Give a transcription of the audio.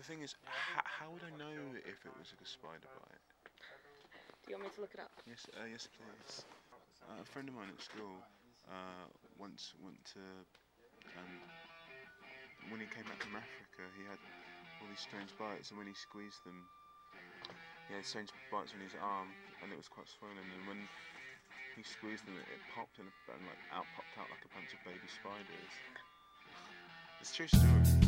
thing is, how would I know if it was a spider bite? Do you want me to look it up? Yes, yes, please. A friend of mine at school once went to when he came back from Africa, he had all these strange bites, and when he squeezed them, he had strange bites on his arm, and it was quite swollen. And when he squeezed them, it popped and like popped out like a bunch of baby spiders. It's a true story.